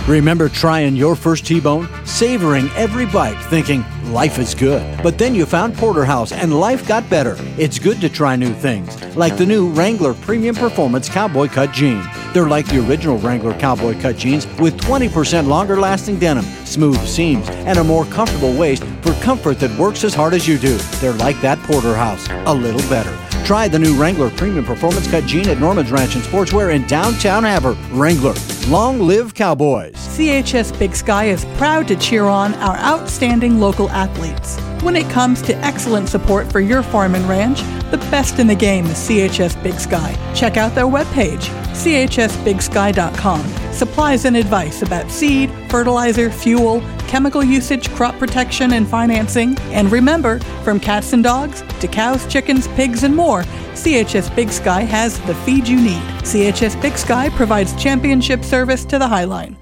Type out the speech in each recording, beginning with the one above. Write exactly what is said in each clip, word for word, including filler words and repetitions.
Remember trying your first T-bone? Savoring every bite, thinking life is good. But then you found Porterhouse and life got better. It's good to try new things, like the new Wrangler Premium Performance Cowboy Cut Jean. They're like the original Wrangler Cowboy Cut jeans with twenty percent longer lasting denim, smooth seams, and a more comfortable waist for comfort that works as hard as you do. They're like that Porterhouse, a little better. Try the new Wrangler Premium Performance Cut Jean at Norman's Ranch and Sportswear in downtown Havre. Wrangler, long live Cowboys. C H S Big Sky is proud to cheer on our outstanding local athletes. When it comes to excellent support for your farm and ranch, the best in the game is C H S Big Sky. Check out their webpage, C H S big sky dot com. Supplies and advice about seed, fertilizer, fuel, chemical usage, crop protection, and financing. And remember, from cats and dogs to cows, chickens, pigs, and more, C H S Big Sky has the feed you need. C H S Big Sky provides championship service to the Highline.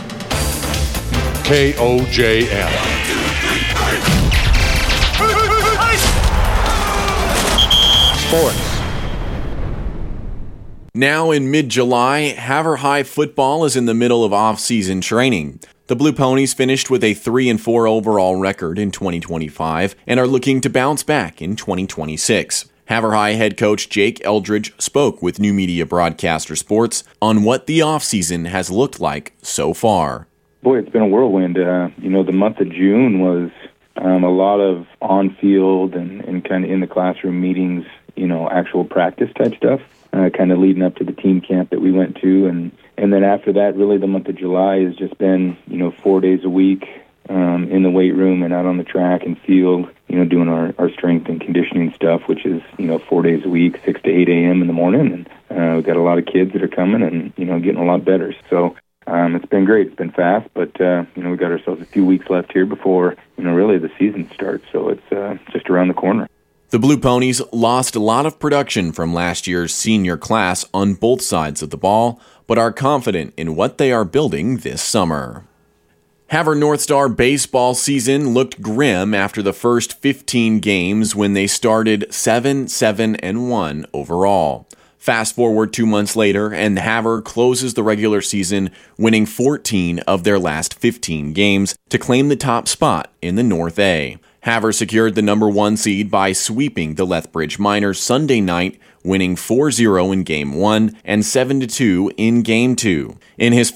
K O J M. Sports. Now in mid-July, Havre High football is in the middle of off-season training. The Blue Ponies finished with a three and four overall record in twenty twenty-five and are looking to bounce back in twenty twenty-six. Havre High head coach Jake Eldridge spoke with New Media Broadcaster Sports on what the offseason has looked like so far. Boy, it's been a whirlwind. Uh, you know, the month of June was um, a lot of on-field and, and kind of in the classroom meetings, you know, actual practice type stuff, uh, kind of leading up to the team camp that we went to. And, and then after that, really the month of July has just been, you know, four days a week um, in the weight room and out on the track and field, you know, doing our, our strength and conditioning stuff, which is, you know, four days a week, six to eight a.m. in the morning. And uh, we've got a lot of kids that are coming and, you know, getting a lot better. So um, it's been great. It's been fast, but, uh, you know, we've got ourselves a few weeks left here before, you know, really the season starts. So it's uh, just around the corner. The Blue Ponies lost a lot of production from last year's senior class on both sides of the ball, but are confident in what they are building this summer. Havre North Star baseball season looked grim after the first fifteen games when they started seven, seven, and one overall. Fast forward two months later, and Havre closes the regular season winning fourteen of their last fifteen games to claim the top spot in the North A. Havre secured the number one seed by sweeping the Lethbridge Miners Sunday night, winning four zero in Game one and seven to two in Game two. In his